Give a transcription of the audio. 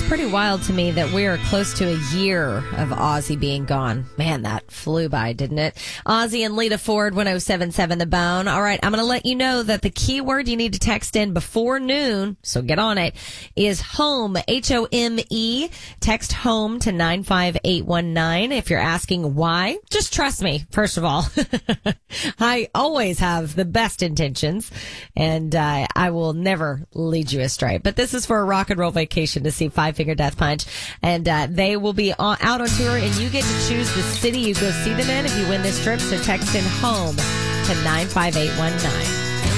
pretty wild to me that we're close to a year of Ozzy being gone. Man, that flew by, didn't it? Ozzy and Lita Ford, 1077 The Bone. All right, I'm going to let you know that the keyword you need to text in before noon, so get on it, is home, H-O-M-E. Text home to 95819. If you're asking why, just trust me, first of all. I always have the best intentions, and I will never lead you astray. But this is for a rock and roll vacation to see Five Finger Death Punch, and they will be out on tour, and you get to choose the city you go see them in if you win this trip. So text in home to 95819.